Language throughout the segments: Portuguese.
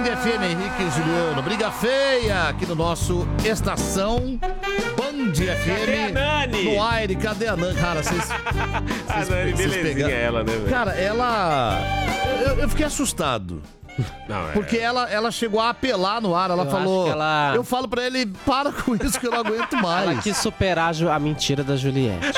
FM, Henrique e Juliano. Briga feia aqui no nosso Estação Band FM. Cadê a Nani? No aire, cadê a Nani? Cara, vocês... A Nani, belezinha ela, né, velho? Cara, ela... Eu fiquei assustado. Não, Porque ela chegou a apelar no ar, ela falou... Eu falo pra ele, para com isso que eu não aguento mais. Ela quis superar a mentira da Juliette.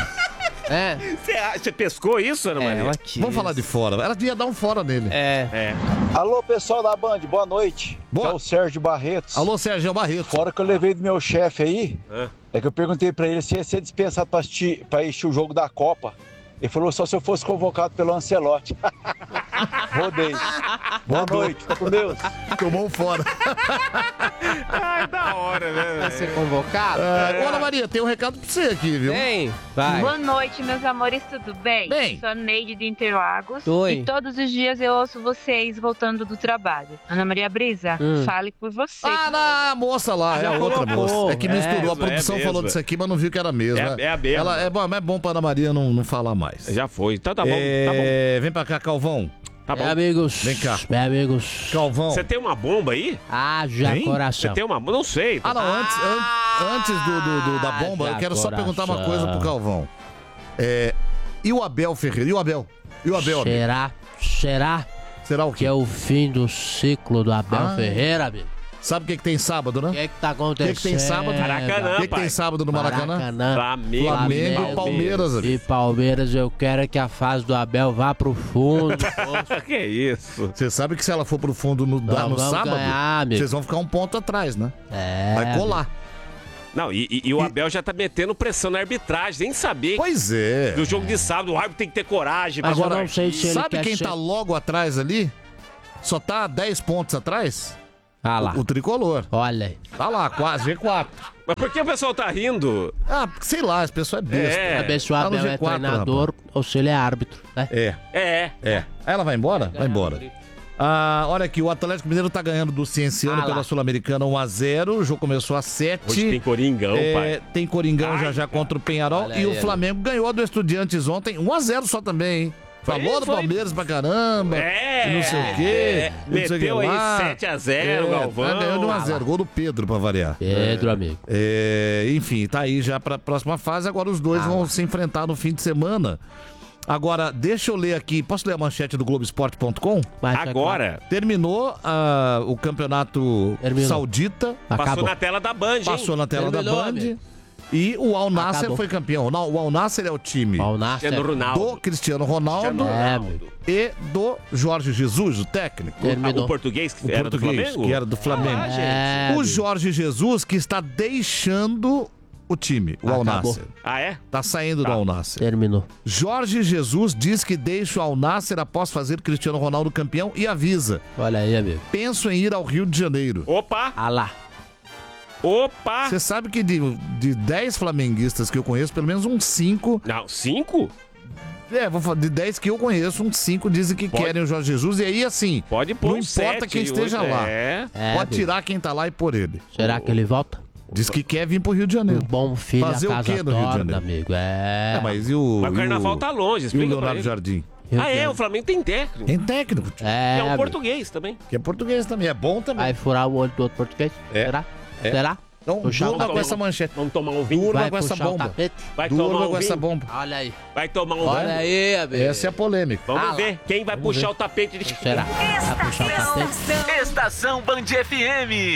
Você pescou isso, Ana Maria? Ela quis. Vamos falar de fora. Ela devia dar um fora nele. Alô, pessoal da Band, boa noite. Boa. É o Sérgio Barretos. Alô, Sérgio Barretos. Fora que eu levei do meu chefe aí, é que eu perguntei pra ele se ia ser dispensado pra assistir o jogo da Copa. Ele falou só se eu fosse convocado pelo Ancelotti. Rodei. Boa noite, fica com Deus. Tomou um fora. Ai, da hora, né? Vai ser convocado? Ô, Ana Maria, tem um recado pra você aqui, viu? Tem, vai. Boa noite, meus amores, tudo bem? Bem. Sou a Neide de Interlagos. Oi. E todos os dias eu ouço vocês voltando do trabalho. Ana Maria Brisa, fale por você. Ah, a moça lá, é a outra moça. É que misturou, a produção falou disso aqui, mas não viu que era mesmo. É a mesma. Ela, é bom pra Ana Maria não falar mais. Já foi. Então tá bom, tá bom. Vem pra cá, Calvão. Tá bom. amigos. Vem cá. Bem, amigos. Calvão. Você tem uma bomba aí? Haja Hein? coração. Você tem uma bomba? Não sei. Ah, não, antes da bomba, eu quero só perguntar uma coisa pro Calvão. E o Abel Ferreira? E o Abel? Abel? Será Será o que quê? é o fim do ciclo do Abel Ferreira, amigo? Sabe o que tem sábado, né? O que tá acontecendo? O que tem sábado? Maracanã, O que tem sábado no Maracanã? Flamengo e Palmeiras, amigo. E Palmeiras, eu quero que a fase do Abel vá pro fundo. Que isso? Você sabe que se ela for pro fundo no vamos sábado, ganhar, amigo. vocês vão ficar um ponto atrás, né? Vai colar. Não, e o Abel já tá metendo pressão na arbitragem, nem saber. Pois é. Do jogo de sábado, o árbitro tem que ter coragem. Mas pra eu não sei se ele Sabe quer quem ser... tá logo atrás ali? Só tá 10 pontos atrás? Ah lá. O tricolor. Olha aí. Tá lá, quase G4. Mas por que o pessoal tá rindo? Ah, sei lá, as pessoas é besta. Saber se o Tá no Abel é G4, treinador ou se ele é árbitro, né? É. Aí ela vai embora? Vai embora. Olha aqui, o Atlético Mineiro tá ganhando do Cienciano pela Sul-Americana 1-0. O jogo começou às 7. Hoje tem Coringão, pai. Tem Coringão já contra o Penharol. Olha E aí, o Flamengo ganhou do Estudiantes ontem. 1-0 só também, hein? Falou do Palmeiras pra caramba. E não sei o quê. Não sei o que Meteu aí lá. 7-0, Galvão. Ganhou de 1-0. Gol do Pedro, pra variar. Pedro, amigo. Enfim, tá aí já pra próxima fase. Agora os dois vão se enfrentar no fim de semana. Agora, deixa eu ler aqui. Posso ler a manchete do Globoesporte.com? Agora. Terminou o campeonato saudita. Passou na tela da Band, hein? Passou na tela da Band. amigo. E o Al Nassr Acabou. foi campeão. Não, o Al Nassr é o time Al Nassr. Cristiano Ronaldo. do Cristiano Ronaldo amigo. e do Jorge Jesus, o técnico. Terminou. O português que O era do português, Flamengo? que era do Flamengo. É, O Jorge Jesus que está deixando o time, o Al Acabou. Nassr. Ah, é? Tá saindo do Al Nassr. terminou. Jorge Jesus diz que deixa o Al Nassr após fazer Cristiano Ronaldo campeão e avisa: Olha aí, amigo. penso em ir ao Rio de Janeiro. Opa! Ah lá. Opa! Você sabe que de 10 flamenguistas que eu conheço, pelo menos uns 5... Não, 5? vou falar, de 10 que eu conheço, uns 5 dizem que querem o Jorge Jesus. E aí, assim, Pode pôr não um importa 7, quem esteja 8, lá. É, Pode amigo. tirar quem tá lá e pôr ele. Será que ele volta? Diz que quer vir pro Rio de Um Janeiro. bom filho Fazer a o casa quê no Rio de torna, Janeiro? amigo. É. Mas e o... Mas o carnaval tá longe, E o explica pra Leonardo ele. Jardim? Ah, é? O Flamengo tem técnico. Tem técnico, tio, É, É um amigo. português também. que é português também. É bom também. Vai furar o olho do outro português? É. Será? É. Será? Então, Puxar durma o com essa manchete. Vamos tomar um vinho. Durma Vai com essa puxar o bomba. tapete? Vai tomar Durma um com essa vinho. bomba. Olha aí. Vai tomar um Olha vinho. aí, amigo. Essa é a polêmica. Vamos ver quem vai puxar o tapete de... Será? Vai puxar o tapete? Estação Band FM.